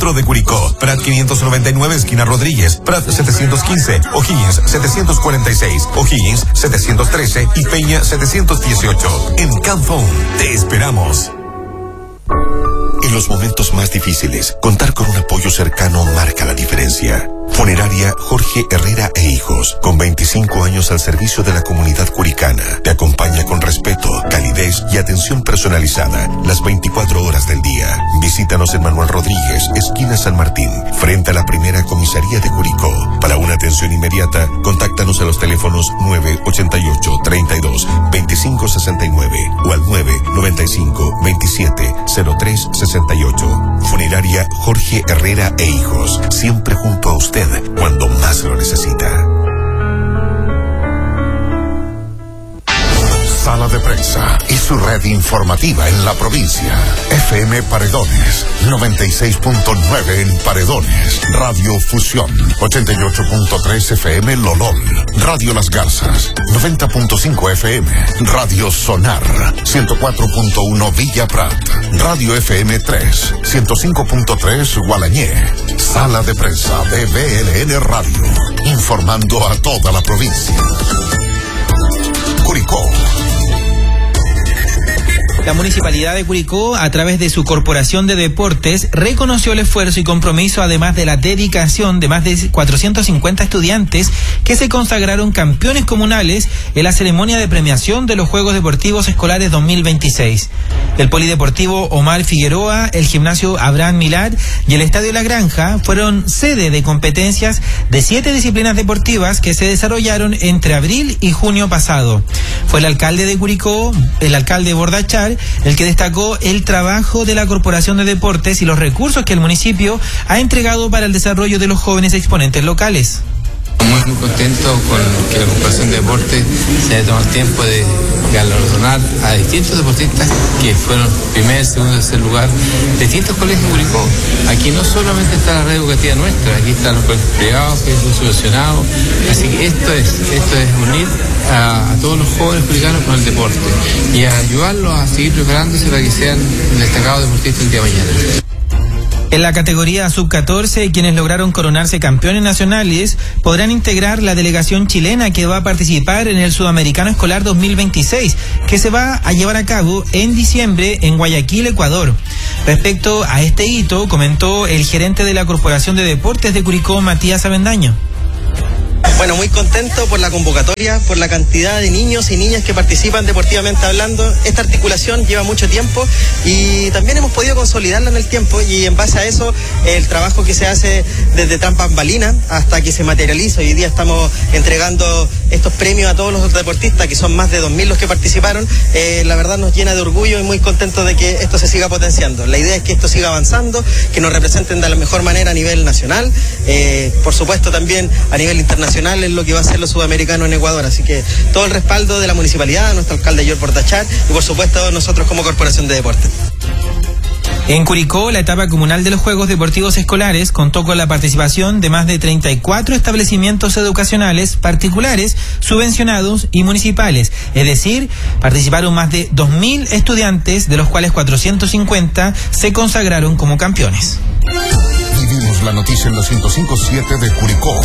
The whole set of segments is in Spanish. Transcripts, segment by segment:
centro de Curicó. Prat 599, esquina Rodríguez. Prat 715, O'Higgins 746, O'Higgins 713 y Peña 718. En Canfón, te esperamos. En los momentos más difíciles, contar con un apoyo cercano marca la diferencia. Funeraria Jorge Herrera e Hijos, con 25 años al servicio de la comunidad curicana, te acompaña con respeto, calidez y atención personalizada las 24 horas del día. Visítanos en Manuel Rodríguez, esquina San Martín, frente a la primera comisaría de Curicó. Para una atención inmediata, contáctanos a los teléfonos 988-32-2569 o al 995-27-0368. Funeraria Jorge Herrera e Hijos, siempre junto a usted cuando más lo necesita. Sala de Prensa y su red informativa en la provincia. FM Paredones, 96.9 en Paredones. Radio Fusión, 88.3 FM Lolol. Radio Las Garzas, 90.5 FM. Radio Sonar, 104.1 Villa Prat. Radio FM 3, 105.3 Gualañé. Sala de Prensa de BLN Radio, informando a toda la provincia. Curicó. La Municipalidad de Curicó, a través de su Corporación de Deportes, reconoció el esfuerzo y compromiso, además de la dedicación de más de 450 estudiantes que se consagraron campeones comunales en la ceremonia de premiación de los Juegos Deportivos Escolares 2026. El Polideportivo Omar Figueroa, el Gimnasio Abraham Milad y el Estadio La Granja fueron sede de competencias de 7 disciplinas deportivas que se desarrollaron entre abril y junio pasado. Fue el alcalde de Curicó, el alcalde Bordachar, el que destacó el trabajo de la Corporación de Deportes y los recursos que el municipio ha entregado para el desarrollo de los jóvenes exponentes locales. Muy contento con que la Corporación de Deportes se haya tomado el tiempo de galardonar a distintos deportistas que fueron primer, segundo, tercer lugar de distintos colegios de Curicó. Aquí no solamente está la red educativa nuestra, aquí están los colegios privados que son subvencionados. Así que esto es unir a todos los jóvenes curicanos con el deporte y a ayudarlos a seguir preparándose para que sean destacados deportistas el día de mañana. En la categoría sub-14, quienes lograron coronarse campeones nacionales podrán integrar la delegación chilena que va a participar en el Sudamericano Escolar 2026, que se va a llevar a cabo en diciembre en Guayaquil, Ecuador. Respecto a este hito, comentó el gerente de la Corporación de Deportes de Curicó, Matías Avendaño. Bueno, muy contento por la convocatoria, por la cantidad de niños y niñas que participan deportivamente hablando. Esta articulación lleva mucho tiempo y también hemos podido consolidarla en el tiempo, y en base a eso el trabajo que se hace desde tras bambalinas hasta que se materializa. Hoy día estamos entregando estos premios a todos los deportistas, que son más de 2.000 los que participaron. La verdad nos llena de orgullo y muy contentos de que esto se siga potenciando. La idea es que esto siga avanzando, que nos representen de la mejor manera a nivel nacional, por supuesto también a nivel internacional en lo que va a ser los sudamericanos en Ecuador. Así que todo el respaldo de la municipalidad, nuestro alcalde George Bordachar y por supuesto nosotros como Corporación de Deportes. En Curicó, la etapa comunal de los Juegos Deportivos Escolares contó con la participación de más de 34 establecimientos educacionales particulares, subvencionados y municipales. Es decir, participaron más de 2.000 estudiantes, de los cuales 450 se consagraron como campeones. Vivimos la noticia en los 105.7 de Curicó.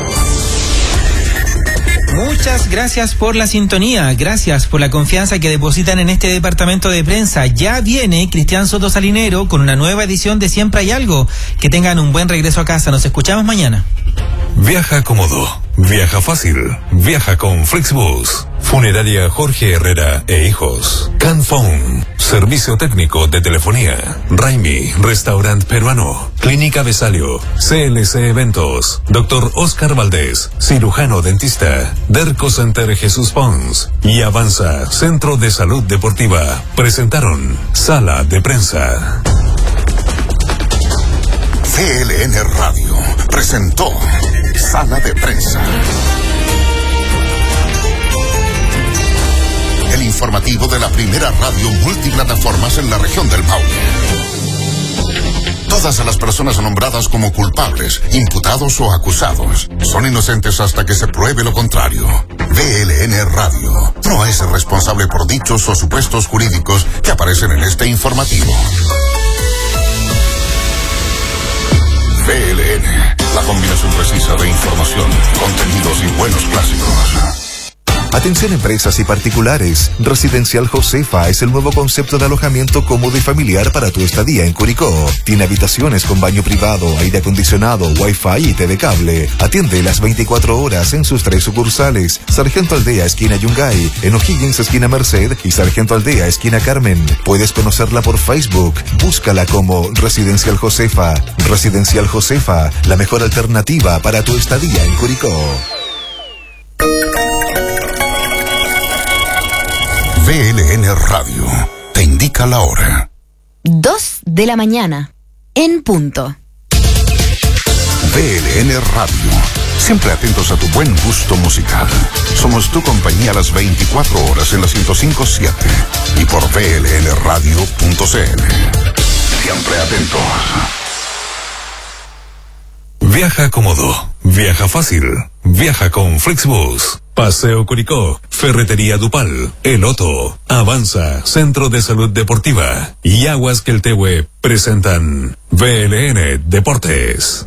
Muchas gracias por la sintonía, gracias por la confianza que depositan en este departamento de prensa. Ya viene Cristian Soto Salinero con una nueva edición de Siempre Hay Algo. Que tengan un buen regreso a casa, nos escuchamos mañana. Viaja cómodo, viaja fácil, viaja con Flixbus. Funeraria Jorge Herrera e Hijos. Canfón, servicio técnico de telefonía. Raimi, restaurante peruano. Clínica Besalio, CLC Eventos. Dr. Oscar Valdés, cirujano dentista. Derco Center Jesús Pons y Avanza, Centro de Salud Deportiva. Presentaron Sala de Prensa. CLN Radio presentó Sala de Prensa. El informativo de la primera radio multiplataformas en la región del Maule. Todas las personas nombradas como culpables, imputados o acusados son inocentes hasta que se pruebe lo contrario. BLN Radio no es responsable por dichos o supuestos jurídicos que aparecen en este informativo. combinación precisa de información, contenidos y buenos clásicos. Atención empresas y particulares. Residencial Josefa es el nuevo concepto de alojamiento cómodo y familiar para tu estadía en Curicó. Tiene habitaciones con baño privado, aire acondicionado, wifi y TV cable. Atiende las 24 horas en sus 3 sucursales. Sargento Aldea, esquina Yungay, en O'Higgins, esquina Merced, y Sargento Aldea, esquina Carmen. Puedes conocerla por Facebook. Búscala como Residencial Josefa. Residencial Josefa, la mejor alternativa para tu estadía en Curicó. VLN Radio te indica la hora. 2 de la mañana, en punto. VLN Radio, siempre atentos a tu buen gusto musical. Somos tu compañía a las 24 horas en la 105.7 y por vlnradio.cl. Siempre atentos. Viaja cómodo, viaja fácil, viaja con Flixbus. Paseo Curicó, Ferretería Dupal, El Otto, Avanza, Centro de Salud Deportiva y Aguas Queltehue presentan VLN Deportes.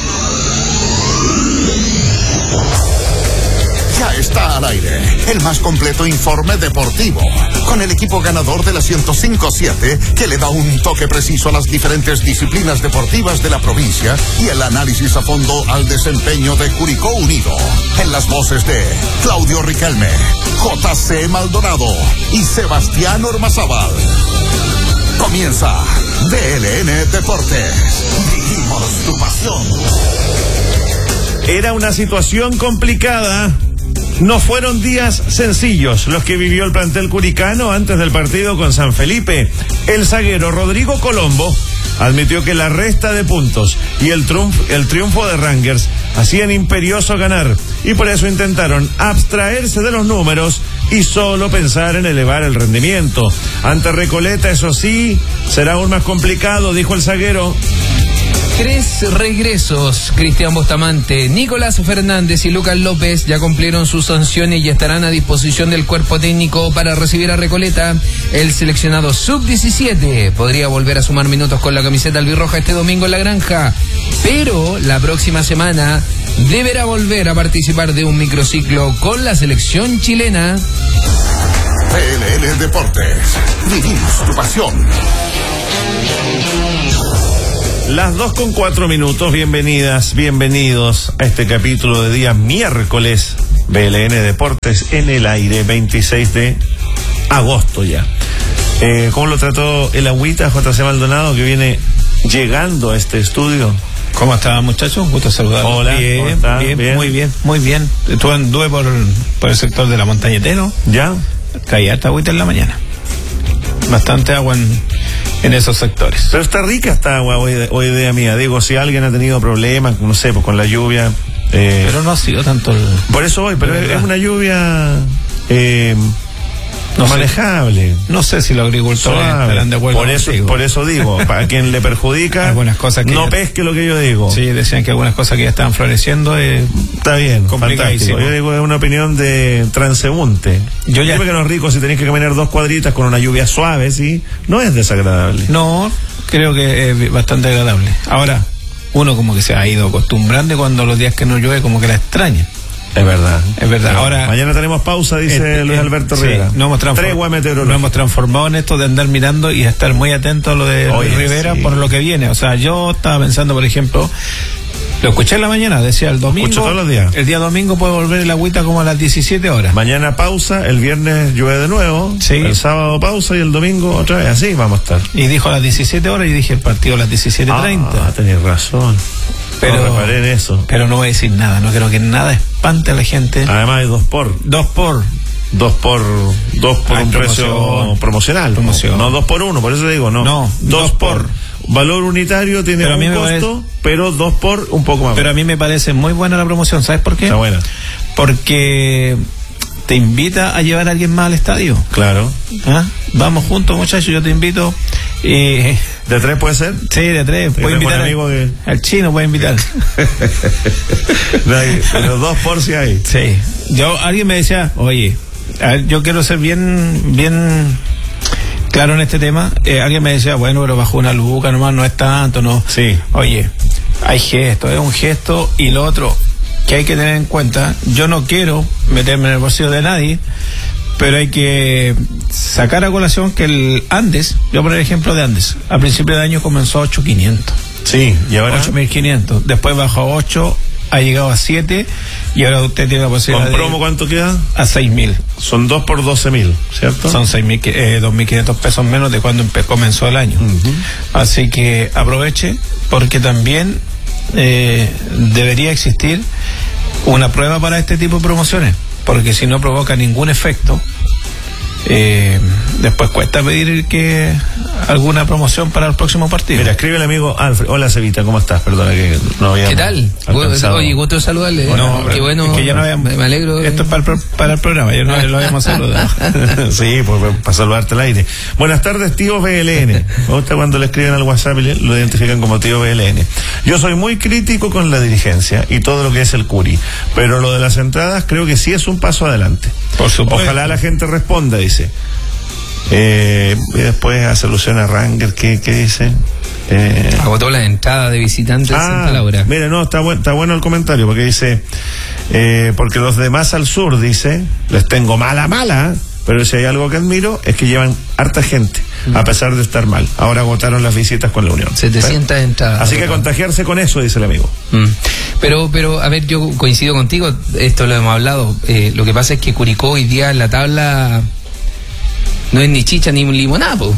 Ya está al aire el más completo informe deportivo, con el equipo ganador de la 105.7 que le da un toque preciso a las diferentes disciplinas deportivas de la provincia y el análisis a fondo al desempeño de Curicó Unido. En las voces de Claudio Riquelme, JC Maldonado y Sebastián Ormazábal. Comienza VLN Deportes. Vivimos tu pasión. Era una situación complicada. No fueron días sencillos los que vivió el plantel curicano antes del partido con San Felipe. El zaguero Rodrigo Colombo admitió que la resta de puntos y el triunfo de Rangers hacían imperioso ganar y por eso intentaron abstraerse de los números y solo pensar en elevar el rendimiento. Ante Recoleta, eso sí, será aún más complicado, dijo el zaguero. 3 regresos. Cristian Bustamante, Nicolás Fernández y Lucas López ya cumplieron sus sanciones y estarán a disposición del cuerpo técnico para recibir a Recoleta. El seleccionado sub-17 podría volver a sumar minutos con la camiseta albirroja este domingo en La Granja, pero la próxima semana deberá volver a participar de un microciclo con la selección chilena. VLN Deportes, vivimos tu pasión. Las 2:04, bienvenidos a este capítulo de día miércoles, VLN Deportes en el aire, 26 de agosto ya. ¿Cómo lo trató el agüita JC Maldonado, que viene llegando a este estudio? ¿Cómo están, muchachos? Un gusto saludarlos. Hola, bien, ¿cómo está? bien, muy bien. Anduve por el sector de la Montañetero. ¿Ya? Caí harta agüita en la mañana. Bastante agua en esos sectores. Pero está rica esta agua hoy, idea mía. Digo, si alguien ha tenido problemas, no sé, pues con la lluvia. Pero no ha sido tanto Por eso voy, pero es una lluvia no manejable. No sé si los agricultores estarán de acuerdo. Por eso digo, para quien le perjudica, algunas cosas que no pesque lo que yo digo. Sí, decían que algunas cosas que ya estaban floreciendo. Está bien, fantástico. Yo digo, es una opinión de transeúnte. Yo creo que no es rico si tenés que caminar 2 cuadritas con una lluvia suave, ¿sí? No es desagradable. No, creo que es bastante agradable. Ahora, uno como que se ha ido acostumbrando, cuando los días que no llueve como que la extraña. Es verdad. Ahora, mañana tenemos pausa, dice Luis Alberto Rivera. Sí, nos hemos transformado en esto de andar mirando y estar muy atento a lo de Luis Rivera, por lo que viene. O sea, yo estaba pensando, por ejemplo, lo escuché en la mañana, decía el domingo. Escucho todos los días. El día domingo puede volver el agüita como a las 17 horas. Mañana pausa, el viernes llueve de nuevo. Sí. El sábado pausa y el domingo otra vez. Así vamos a estar. Y dijo a las 17 horas y dije el partido a las 17:30. Tenés razón. Pero no reparé en eso. Pero no voy a decir nada, no creo que nada espante a la gente. Además hay 2 por un precio promocional. No 2 por 1, por eso digo, no 2 por. Valor unitario tiene un costo, pero 2 por un poco más. Pero a mí me parece muy buena la promoción, ¿sabes por qué? Está buena. Porque te invita a llevar a alguien más al estadio. Claro. Vamos juntos, muchachos, yo te invito. ¿De 3 puede ser? Sí, de 3. Puedo invitar al chino, puede invitar. Pero 2 por si hay. Sí. Alguien me decía, oye, yo quiero ser bien claro en este tema. Alguien me decía, bueno, pero bajo una luca nomás no es tanto, no. Sí. Oye, hay gestos, es un gesto. Y lo otro que hay que tener en cuenta, yo no quiero meterme en el bolsillo de nadie, pero hay que sacar a colación que el Andes, yo voy a poner el ejemplo de Andes, a principio de año comenzó a 8.500. Sí, y ahora 8.500, después bajó a 8, ha llegado a 7 y ahora usted tiene la posibilidad ¿con promo cuánto queda? A 6.000. Son 2 por 12.000, ¿cierto? Son 2.500 pesos menos de cuando comenzó el año. Así que aproveche, porque también debería existir una prueba para este tipo de promociones, porque si no provoca ningún efecto, después cuesta pedir que alguna promoción para el próximo partido. Mira, escribe el amigo Alfred. Hola, Cevita, ¿cómo estás? Perdona que no había. ¿Qué tal? Oye, gusto de saludarle. No, qué bueno. Es que ya no habíamos, me alegro. Esto es para el programa, ya no lo habíamos saludado. Sí, pues para saludarte al aire. Buenas tardes, tío BLN. Me gusta cuando le escriben al WhatsApp y lo identifican como tío BLN. Yo soy muy crítico con la dirigencia y todo lo que es el Curi, pero lo de las entradas creo que sí es un paso adelante. Por supuesto. Ojalá la gente responda, dice. Y después hace alusión a Ranger, ¿qué dice? Agotó la entrada de visitantes de Santa Laura. Mira, no, está bueno el comentario, porque dice, porque los demás al sur, dice, les tengo mala, pero si hay algo que admiro es que llevan harta gente, a pesar de estar mal. Ahora agotaron las visitas con la Unión. 700 entradas. Así que contagiarse con eso, dice el amigo. Pero, a ver, yo coincido contigo, esto lo hemos hablado. Lo que pasa es que Curicó hoy día en la tabla no es ni chicha ni limonada, po.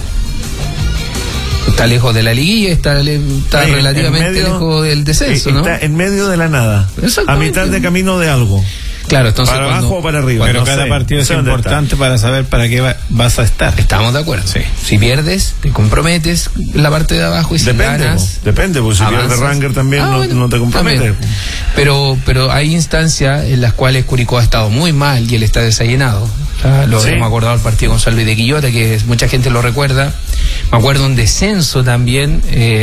Está lejos de la liguilla, está relativamente lejos del descenso, ¿no? Está en medio de la nada, a mitad de camino de algo. Claro, entonces para abajo o para arriba. Pero cada partido es importante para saber para qué vas a estar. Estamos de acuerdo. Sí. Si pierdes, te comprometes en la parte de abajo, y si ganas... Depende, porque si pierdes Ranger también no te comprometes. Pero hay instancias en las cuales Curicó ha estado muy mal y el estadio se ha llenado. Hemos acordado el partido con San Luis de Quillota, que mucha gente lo recuerda. Me acuerdo un descenso también,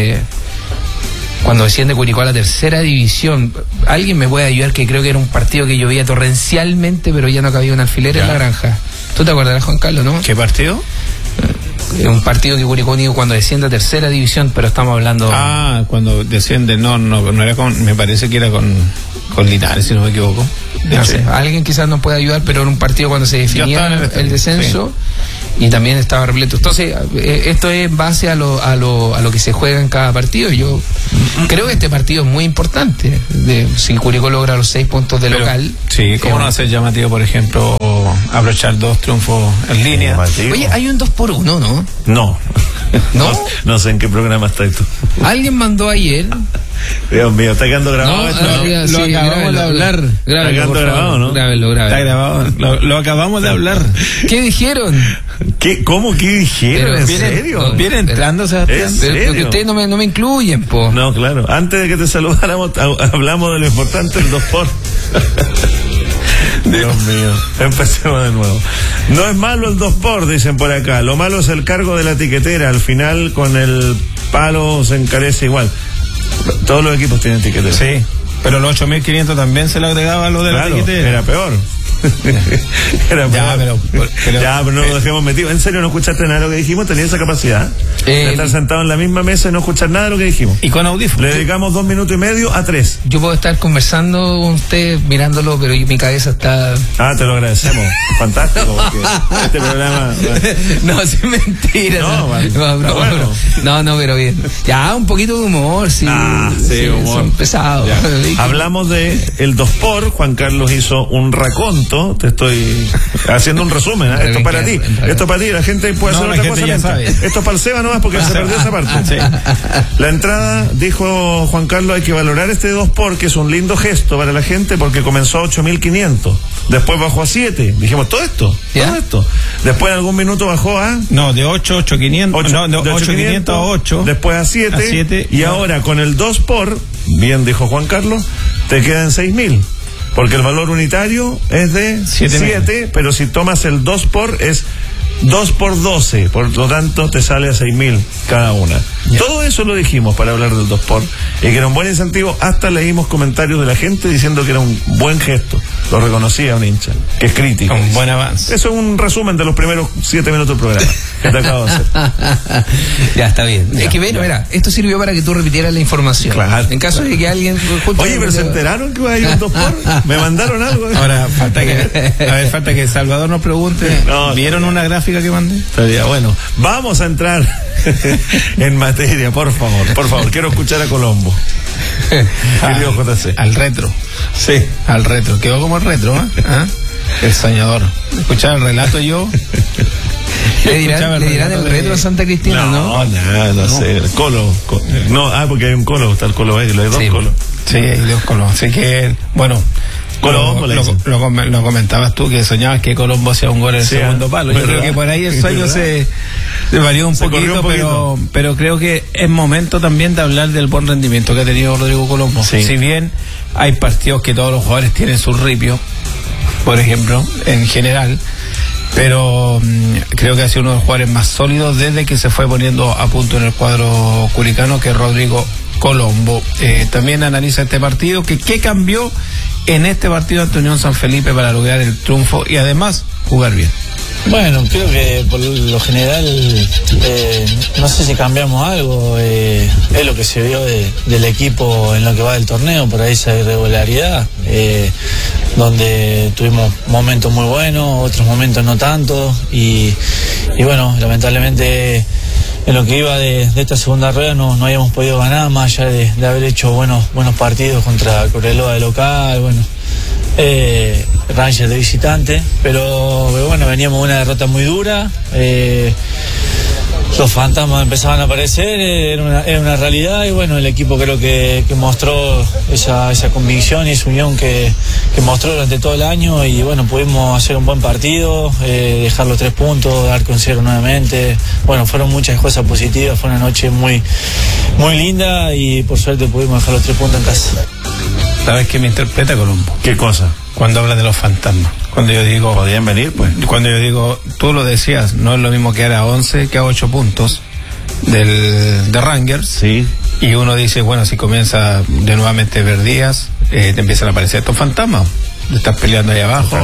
cuando desciende Curicó a la tercera división. Alguien me puede ayudar, que creo que era un partido que llovía torrencialmente, pero ya no cabía un alfiler en la granja. ¿Tú te acordarás, Juan Carlos, no? ¿Qué partido? Un partido que Curicó unido cuando desciende a tercera división, pero estamos hablando... cuando desciende, no era me parece que era con Linares, si no me equivoco. No sé, alguien quizás nos puede ayudar, pero en un partido cuando se definía el descenso, y también estaba repleto. Entonces, esto es en base a lo que se juega en cada partido. Yo creo que este partido es muy importante. Si Curicó logra los 6 puntos de local. Sí, ¿cómo no hacer llamativo, por ejemplo, aprovechar 2 triunfos en línea? Oye, hay un 2x1, ¿no? No. ¿No? No sé en qué programa estás tú. Alguien mandó ayer. Dios mío, está quedando grabado. Lo acabamos de hablar. Está quedando grabado, ¿no? Grábelo. Está grabado. Lo acabamos de hablar. ¿Qué dijeron? ¿Cómo que dijeron? ¿En serio? Viene entrando, Sebastián. Pero que ustedes no me incluyen, po. No, claro. Antes de que te saludáramos, hablamos de lo importante del 2x. Dios mío, empecemos de nuevo. No es malo el 2x, dicen por acá. Lo malo es el cargo de la tiquetera. Al final, con el palo se encarece igual. Todos los equipos tienen tiquetera. Sí, pero los 8.500 también se le agregaba a lo de la tiquetera. Era peor. Pero no lo dejemos metido. ¿En serio no escuchaste nada de lo que dijimos? ¿Tenía esa capacidad de estar sentado en la misma mesa y no escuchar nada de lo que dijimos? Y con audífonos. Le dedicamos 2 minutos y medio a 3. Yo puedo estar conversando con usted, mirándolo, pero mi cabeza está... Te lo agradecemos. Fantástico, porque este programa... No, es mentira. No, pero bien. Ya, un poquito de humor, sí. Humor. Son pesados. Hablamos de el 2x. Juan Carlos hizo un raconto. Te estoy haciendo un resumen. Esto es para ti. Esto es para ti. La gente puede hacer otra cosa. Esto es para el Seba nomás, porque se perdió esa parte. La entrada, dijo Juan Carlos, hay que valorar este 2x, que es un lindo gesto para la gente, porque comenzó a 8.500. Después bajó a 7. Dijimos, todo esto. Después en algún minuto bajó a... No, de 8.500. De 8.500 a 8. Después a 7. Y ahora con el 2x, bien dijo Juan Carlos, te quedan 6.000. Porque el valor unitario es de 7, pero si tomas el 2x es 2 por 12, por lo tanto te sale a 6.000 cada una. Todo eso lo dijimos para hablar del 2 por, que era un buen incentivo. Hasta leímos comentarios de la gente diciendo que era un buen gesto. Lo reconocía un hincha, que es crítico. Un buen avance. Eso es un resumen de los primeros 7 minutos del programa que te acabo de hacer. Ya, está bien. Es que bueno, mira, esto sirvió para que tú repitieras la información. Claro. En caso de que alguien... Oye, pero ¿se enteraron que hay un 2 por? ¿Me mandaron algo? Ahora, falta que Salvador nos pregunte. No, ¿vieron una gráfica que mandé? Estaría bueno. Vamos a entrar en materia, por favor. Quiero escuchar a Colombo. Querido JC. Al retro. Sí. Al retro. Quedó como el retro, ¿Ah? El soñador. Escuchaba el relato yo. ¿Le dirán el retro a Santa Cristina, no? No sé. El Colo. No, porque hay un Colo. Está el Colo B, hay 2 Colos. Sí, hay 2 Colos. Así que, bueno. Lo comentabas tú, que soñabas que Colombo hacía un gol en el segundo palo. Yo creo que por ahí el sueño se varió un poquito, pero creo que es momento también de hablar del buen rendimiento que ha tenido Rodrigo Colombo. Sí. Si bien hay partidos que todos los jugadores tienen su ripio, por ejemplo, en general, pero creo que ha sido uno de los jugadores más sólidos desde que se fue poniendo a punto en el cuadro curicano, que es Rodrigo Colombo. También analiza este partido, qué cambió en este partido ante Unión San Felipe para lograr el triunfo y además jugar bien. Bueno, creo que por lo general no sé si cambiamos algo, es lo que se vio del equipo en lo que va del torneo, por ahí esa irregularidad, donde tuvimos momentos muy buenos, otros momentos no tanto, y bueno, lamentablemente en lo que iba de esta segunda rueda no habíamos podido ganar, más allá de haber hecho buenos partidos contra Cobreloa de local, Rangers de visitante, pero bueno, veníamos de una derrota muy dura, los fantasmas empezaban a aparecer, era una realidad, y bueno, el equipo creo que mostró esa convicción y esa unión que mostró durante todo el año, y bueno, pudimos hacer un buen partido, dejar los 3 puntos, dar con 0 nuevamente. Bueno, fueron muchas cosas positivas, fue una noche muy, muy linda, y por suerte pudimos dejar los 3 puntos en casa. ¿Sabes qué me interpreta Colombo? ¿Qué cosa? Cuando habla de los fantasmas. Cuando yo digo... ¿Podían venir, pues? Cuando yo digo, tú lo decías, no es lo mismo quedar a 11 que a 8 puntos de Rangers. Sí. Y uno dice, bueno, si comienza de nuevamente ver días, te empiezan a aparecer estos fantasmas. Estás peleando ahí abajo,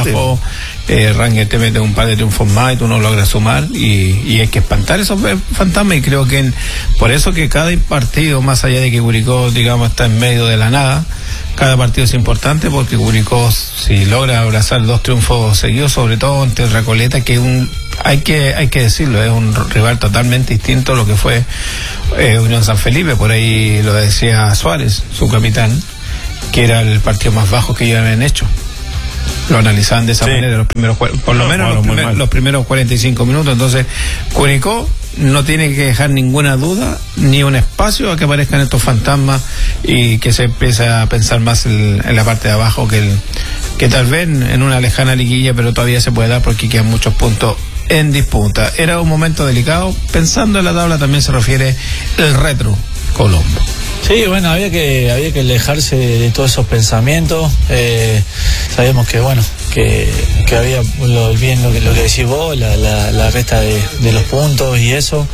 Rangers te mete un par de triunfos más y tú no logras sumar, y hay que espantar esos fantasmas, y creo que por eso que cada partido, más allá de que Curicó, digamos, está en medio de la nada, cada partido es importante, porque Curicó, si logra abrazar 2 triunfos seguidos, sobre todo ante el Recoleta, que hay que decirlo, es un rival totalmente distinto a lo que fue Unión San Felipe. Por ahí lo decía Suárez, su capitán, que era el partido más bajo que ellos habían hecho. Lo analizaban de esa manera los primeros, por lo menos los primeros 45 minutos. Entonces, Curicó no tiene que dejar ninguna duda ni un espacio a que aparezcan estos fantasmas, y que se empiece a pensar más en la parte de abajo, que tal vez en una lejana liguilla, pero todavía se puede dar porque quedan muchos puntos en disputa. Era un momento delicado. Pensando en la tabla también se refiere el retro Colombo. Sí, bueno, había que alejarse de todos esos pensamientos. Sabíamos que bueno, que había lo que decís vos, la resta de los puntos y eso,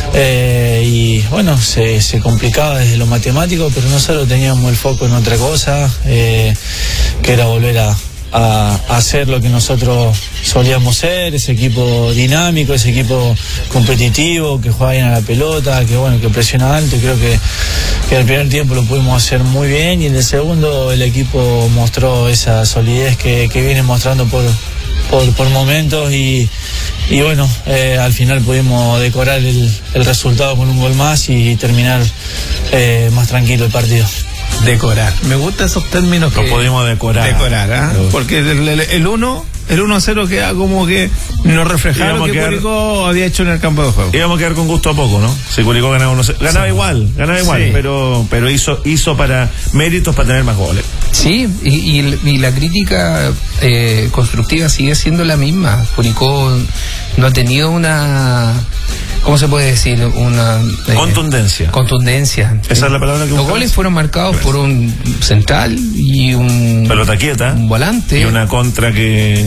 y bueno, se complicaba desde lo matemático, pero nosotros teníamos el foco en otra cosa, que era volver a hacer lo que nosotros solíamos ser, ese equipo dinámico, ese equipo competitivo, que juega bien a la pelota, que bueno, que presiona alto. Y creo que en el primer tiempo lo pudimos hacer muy bien, y en el segundo el equipo mostró esa solidez que viene mostrando por momentos, y bueno, al final pudimos decorar el resultado con un gol más y terminar más tranquilo el partido. Decorar. Me gustan esos términos que... Lo pudimos decorar. Decorar, porque el 1-0 queda como que no reflejaba lo que Curicó había hecho en el campo de juego. Íbamos a quedar con gusto a poco, ¿no? Si Curicó ganaba 1-0. Ganaba igual, sí. pero hizo para méritos para tener más goles. Sí, y la crítica constructiva sigue siendo la misma. Curicó no ha tenido una... ¿Cómo se puede decir? Una contundencia. Esa es la palabra que los goles fueron marcados por un central y un pelota quieta, un volante y una contra que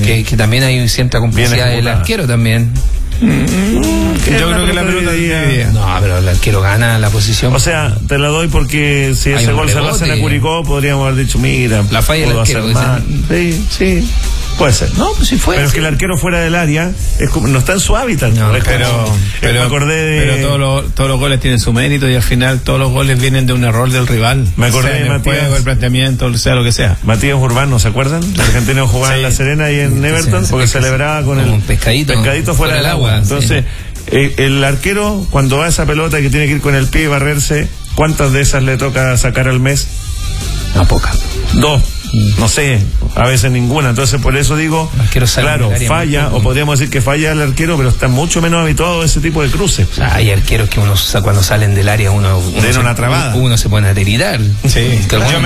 que también hay cierta complicidad del arquero también. Yo creo que la pelota no, pero el arquero gana la posición. O sea, te la doy porque si ese gol se lo hacen a Curicó, podríamos haber dicho, mira, la falla del arquero. Sí. Puede ser. No, pues sí fue. Pero es que el arquero fuera del área no está en su hábitat. No, pero me acordé de... Pero todos los goles tienen su mérito y al final todos los goles vienen de un error del rival. Me acordé de el Matías. Juego, el planteamiento, sea lo que sea. Matías Urbano, ¿se acuerdan? El argentino jugaba en La Serena y en Everton porque celebraba con el pescadito fuera del agua. Entonces, el arquero, cuando va a esa pelota que tiene que ir con el pie y barrerse, ¿cuántas de esas le toca sacar al mes? A poca. 2. No sé, a veces ninguna. Entonces por eso digo, claro, falla, o podríamos decir que falla el arquero, pero está mucho menos habituado a ese tipo de cruces. O sea, hay arqueros que cuando salen del área uno una trabada. Uno se pone a deritar. Sí.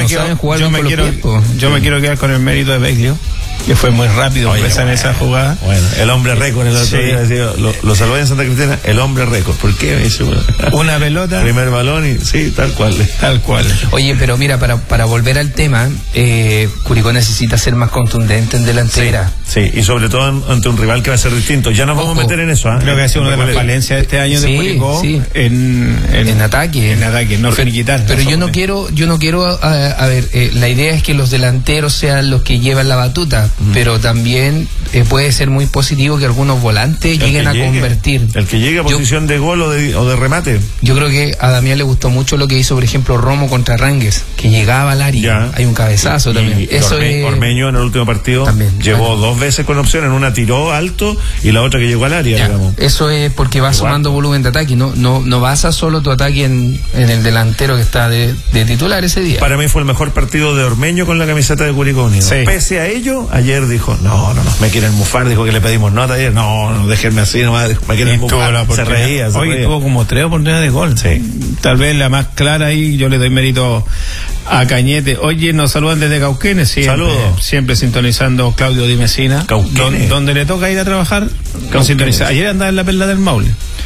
Yo me quiero quedar con el mérito de Beglio, que fue muy rápido en esa jugada. Bueno, el hombre récord el otro día decía, lo salvó en Santa Cristina, el hombre récord. ¿Por qué? Una pelota, primer balón y sí, tal cual. Oye, pero mira, para volver al tema, Curicó necesita ser más contundente en delantera. Sí, y sobre todo ante un rival que va a ser distinto. Ya nos vamos a meter en eso. Creo que ha sido una de las falencias de este año de Curicó en ataque. En ataque, no finiquitar. Pero yo no quiero, a ver, la idea es que los delanteros sean los que llevan la batuta, pero también puede ser muy positivo que algunos volantes lleguen a convertir. El que llegue a posición de gol o de remate. Yo creo que a Damián le gustó mucho lo que hizo, por ejemplo, Romo contra Ránguez, que llegaba al área. Hay un cabezazo también. Eso Ormeño en el último partido también llegó 2 veces con opción, en una tiró alto y la otra que llegó al área, digamos. Eso es porque va sumando volumen de ataque, no basa solo tu ataque en el delantero que está de titular ese día. Para mí fue el mejor partido de Ormeño con la camiseta de Curicó Unido. Sí. Pese a ello, ayer dijo, no, me quieren mufar, dijo que le pedimos nota ayer, no, déjenme así, no me quieren mufar. Se reía. Hoy tuvo como 3 oportunidades de gol. Sí. Tal vez la más clara ahí, yo le doy mérito a Cañete. Oye, nos saludan desde Cauquenes, siempre sintonizando Claudio Di Messina, donde le toca ir a trabajar. Ayer andaba en la Perla del Maule,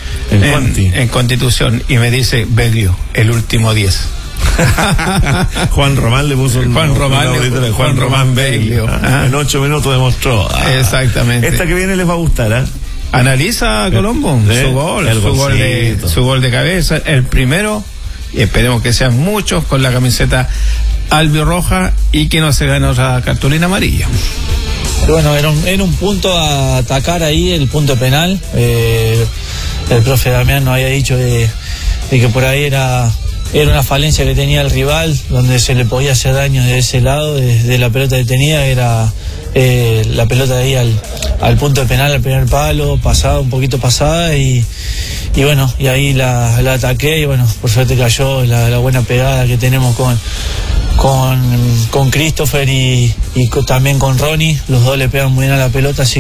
en Constitución, y me dice, Beglio, el último 10. Juan Román le puso Juan Román Beglio. En 8 minutos demostró. Exactamente. Esta que viene les va a gustar, Analiza Colombo su gol de cabeza, el primero, y esperemos que sean muchos, con la camiseta albirroja y que no se gane otra cartulina amarilla. Bueno, era un punto a atacar ahí, el punto penal. El profe Damián nos había dicho de que por ahí era una falencia que tenía el rival, donde se le podía hacer daño de ese lado, de la pelota detenida, era la pelota de ahí al punto de penal, al primer palo, un poquito pasada, y bueno, y ahí la ataqué, y bueno, por suerte cayó la buena pegada que tenemos con Christopher y también con Ronnie. Los dos le pegan muy bien a la pelota, así